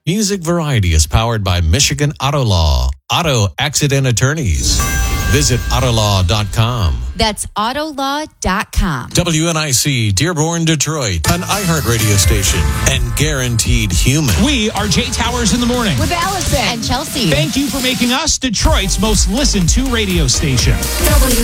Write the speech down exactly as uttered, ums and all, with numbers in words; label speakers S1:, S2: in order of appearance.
S1: Music Variety is powered by Michigan Auto Law, Auto Accident Attorneys. Visit Autolaw dot com.
S2: That's Autolaw dot com.
S1: W N I C, Dearborn, Detroit, an iHeartRadio station, and Guaranteed Human.
S3: We are Jay Towers in the morning.
S2: With Allison and Chelsea.
S3: Thank you for making us Detroit's most listened to radio station.
S2: W